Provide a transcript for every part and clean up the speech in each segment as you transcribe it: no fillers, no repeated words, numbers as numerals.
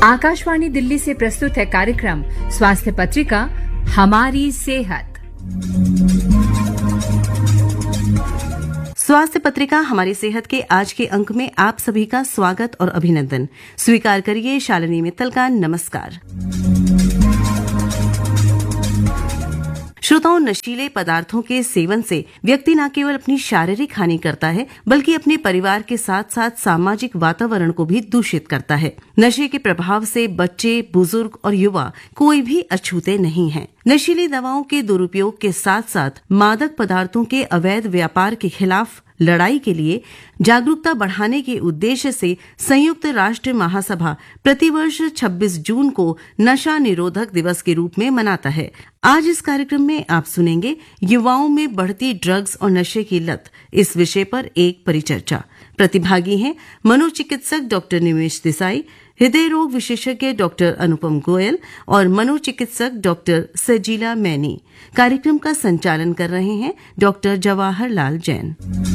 आकाशवाणी दिल्ली से प्रस्तुत है कार्यक्रम स्वास्थ्य पत्रिका हमारी सेहत। स्वास्थ्य पत्रिका हमारी सेहत के आज के अंक में आप सभी का स्वागत और अभिनंदन। स्वीकार करिए शालिनी मित्तल का नमस्कार। श्रोताओं, नशीले पदार्थों के सेवन से व्यक्ति न केवल अपनी शारीरिक हानि करता है बल्कि अपने परिवार के साथ साथ सामाजिक वातावरण को भी दूषित करता है। नशे के प्रभाव से बच्चे, बुजुर्ग और युवा कोई भी अछूते नहीं हैं। नशीली दवाओं के दुरुपयोग के साथ साथ मादक पदार्थों के अवैध व्यापार के खिलाफ लड़ाई के लिए जागरूकता बढ़ाने के उद्देश्य से संयुक्त राष्ट्र महासभा प्रतिवर्ष 26 जून को नशा निरोधक दिवस के रूप में मनाता है। आज इस कार्यक्रम में आप सुनेंगे युवाओं में बढ़ती ड्रग्स और नशे की लत, इस विषय पर एक परिचर्चा। प्रतिभागी हैं मनोचिकित्सक डॉक्टर निमेश देसाई, हृदय रोग विशेषज्ञ डॉक्टर अनुपम गोयल और मनोचिकित्सक डॉक्टर सजीला मैनी। कार्यक्रम का संचालन कर रहे हैं डॉक्टर जवाहर लाल जैन।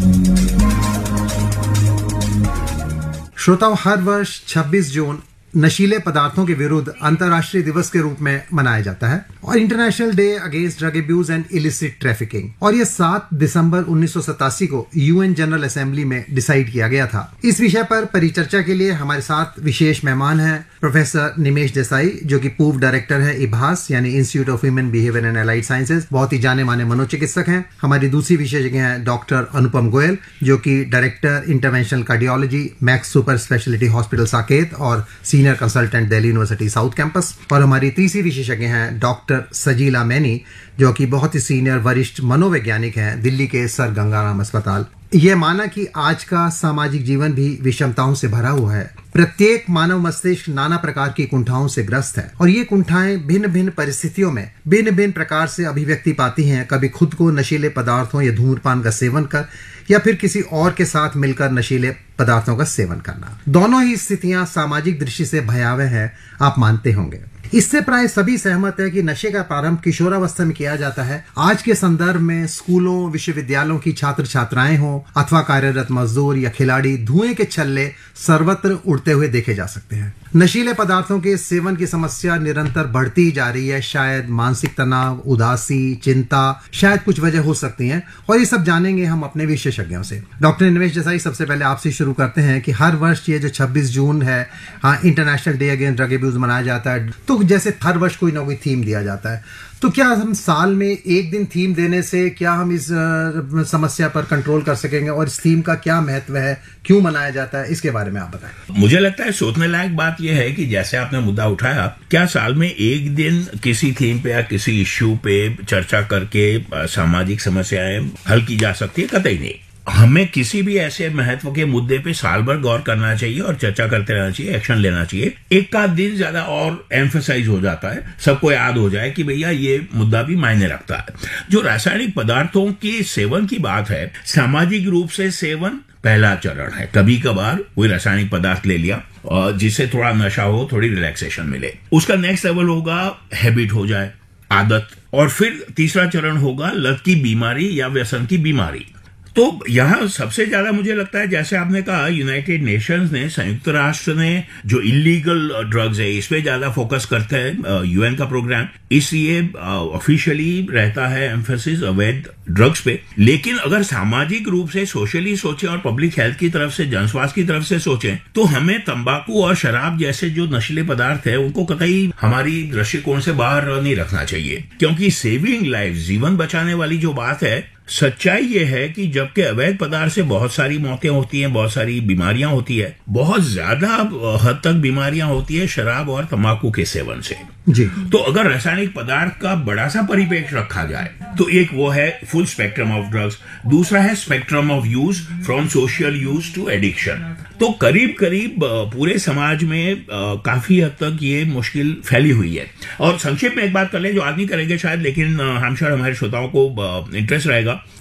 श्रोताओं, हर वर्ष 26 जून नशीले पदार्थों के विरुद्ध अंतर्राष्ट्रीय दिवस के रूप में मनाया जाता है और international day against drug abuse and illicit trafficking, और ये 7 दिसंबर 1987 को यूएन जनरल असेंबली में डिसाइड किया गया था। इस विषय पर परिचर्चा के लिए हमारे साथ विशेष मेहमान हैं प्रोफेसर निमेश देसाई, जो कि पूर्व डायरेक्टर है इभास यानी institute of human behaviour and allied sciences, बहुत ही जाने माने मनोचिकित्सक हैं। हमारी दूसरी विशेषज्ञ हैं डॉक्टर अनुपम गोयल, जो कि director interventional cardiology max super speciality hospital Saket और senior consultant Delhi university south campus. और हमारी तीसरी विशेषज्ञ हैं डॉक्टर सजीला मैनी, जो कि बहुत ही सीनियर वरिष्ठ मनोवैज्ञानिक हैं दिल्ली के सर गंगाराम अस्पताल। ये माना कि आज का सामाजिक जीवन भी विषमताओं से भरा हुआ है। प्रत्येक मानव मस्तिष्क नाना प्रकार की कुंठाओं से ग्रस्त है और ये कुंठाएं भिन्न भिन्न परिस्थितियों में भिन्न भिन्न प्रकार से अभिव्यक्ति पाती हैं। कभी खुद को नशीले पदार्थों या धूम्रपान का सेवन कर या फिर किसी और के साथ मिलकर नशीले पदार्थों का सेवन करना। दोनों ही स्थितियां सामाजिक दृष्टि से भयावह है, आप मानते होंगे। इससे प्राय सभी सहमत है कि नशे का प्रारंभ किशोरावस्था में किया जाता है। आज के संदर्भ में स्कूलों, विश्वविद्यालयों की छात्र छात्राएं हों अथवा कार्यरत मजदूर या खिलाड़ी, धुएं के छल्ले सर्वत्र उड़ते हुए देखे जा सकते हैं। नशीले पदार्थों के सेवन की समस्या निरंतर बढ़ती जा रही है। शायद मानसिक तनाव, उदासी, चिंता, शायद कुछ वजह हो सकती हैं और ये सब जानेंगे हम अपने विशेषज्ञों से। डॉक्टर निमेश देसाई, सबसे पहले आपसे शुरू करते हैं कि हर वर्ष ये जो 26 जून है, international day against drug abuse मनाया जाता है, तो जैसे हर वर्ष कोई ना कोई थीम दिया जाता है, तो क्या हम साल में एक दिन थीम देने से क्या हम इस समस्या पर कंट्रोल कर सकेंगे और इस थीम का क्या महत्व है, क्यों मनाया जाता है, इसके बारे में आप बताएं। मुझे लगता है सोचने लायक बात यह है कि जैसे आपने मुद्दा उठाया, क्या साल में एक दिन किसी थीम पे या किसी इश्यू पे चर्चा करके सामाजिक समस्याएं हल की जा सकती है? कतई नहीं। हमें किसी भी ऐसे महत्व के मुद्दे पे साल भर गौर करना चाहिए और चर्चा करते रहना चाहिए, एक्शन लेना चाहिए। एक आध दिन ज्यादा और एम्फेसाइज हो जाता है, सबको याद हो जाए कि भैया ये मुद्दा भी मायने रखता है। जो रासायनिक पदार्थों के सेवन की बात है, सामाजिक रूप से सेवन पहला चरण है। कभी कभार कोई रासायनिक पदार्थ ले लिया और जिससे थोड़ा नशा हो, थोड़ी रिलैक्सेशन मिले। उसका नेक्स्ट लेवल होगा हैबिट हो जाए, आदत, और फिर तीसरा चरण होगा लत की बीमारी या व्यसन की बीमारी। तो यहां सबसे ज्यादा मुझे लगता है, जैसे आपने कहा, यूनाइटेड नेशंस ने, संयुक्त राष्ट्र ने जो इलीगल ड्रग्स है इस पे ज्यादा फोकस करते हैं, यूएन का प्रोग्राम, इसलिए ऑफिशियली रहता है एम्फेसिस अवैध ड्रग्स पे। लेकिन अगर सामाजिक रूप से सोशली सोचें और पब्लिक हेल्थ की तरफ से, जनस्वास्थ्य की तरफ से सोचें, तो हमें तंबाकू और शराब जैसे जो नशीले पदार्थ है उनको कतई हमारी दृष्टिकोण से बाहर नहीं रखना चाहिए, क्योंकि सेविंग लाइफ, जीवन बचाने वाली जो बात है, सच्चाई ये है कि जबकि अवैध पदार्थ से बहुत सारी मौतें होती हैं, बहुत सारी बीमारियां होती है, बहुत ज्यादा हद तक बीमारियां होती है शराब और तंबाकू के सेवन से। जी। तो अगर रासायनिक पदार्थ का बड़ा सा परिप्रेक्ष्य रखा जाए तो एक वो है फुल स्पेक्ट्रम ऑफ ड्रग्स, दूसरा है spectrum of use from social use to addiction. तो करीब करीब पूरे समाज में काफी हद तक ये मुश्किल फैली हुई है। और संक्षेप में एक बात कर लें जो आज नहीं करेंगे शायद, लेकिन हम श्योर हमारे श्रोताओं को इंटरेस्ट रहेगा।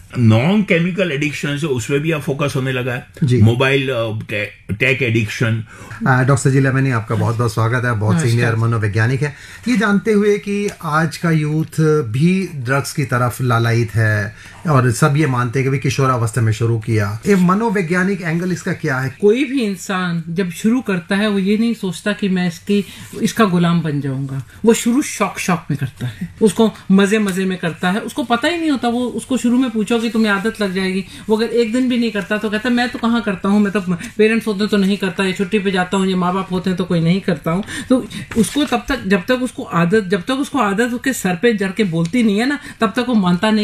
नॉन केमिकल एडिक्शन से उसमें भी अब फोकस होने लगा है। Mobile take addiction. डॉक्टर जिला मैंने आपका बहुत बहुत स्वागत है, बहुत सीनियर मनोवैज्ञानिक है। ये जानते हुए कि आज का यूथ भी ड्रग्स की तरफ लालायित है और सब ये मानते हैं कि किशोरावस्था में शुरू किया, ये मनोवैज्ञानिक एंगल इसका क्या है? कोई भी इंसान जब शुरू करता है वो ये नहीं सोचता कि मैं इसका गुलाम बन जाऊंगा। वो शुरू शौक में करता है, उसको मजे में करता है, उसको पता ही नहीं होता। वो उसको शुरू में पूछो कि तुम्हें आदत लग जाएगी, वो अगर एक दिन भी नहीं करता तो कहता मैं तो कहाँ करता हूँ, मैं तो पेरेंट्स होते तो नहीं करता, ये छुट्टी पे जाता हूँ, ये माँ बाप होते हैं तो कोई नहीं करता हूँ। तो उसको जब तक उसको आदत उसके सर पे जड़ के बोलती नहीं है ना, तब तक वो मानता नहीं